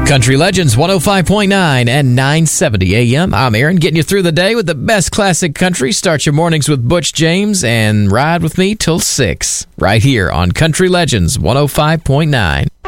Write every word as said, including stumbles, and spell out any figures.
Country Legends one oh five point nine and nine seventy A M. I'm Aaron, getting you through the day with the best classic country. Start your mornings with Butch James and ride with me till six, right here on Country Legends one oh five point nine.